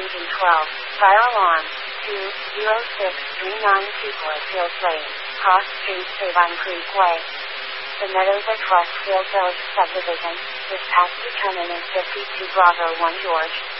engine 12. Fire alarm. 20639 Field Lane. Cross Street, Sabine Creek Way. The Meadows at Westfield Village subdivision. Dispatch determinant 52 Bravo 1 George.